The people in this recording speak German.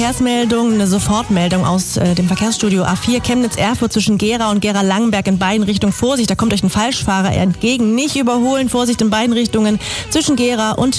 Verkehrsmeldung, eine Sofortmeldung aus dem Verkehrsstudio A4 Chemnitz-Erfurt zwischen Gera und Gera-Langenberg in beiden Richtungen. Vorsicht, da kommt euch ein Falschfahrer entgegen. Nicht überholen, Vorsicht in beiden Richtungen zwischen Gera und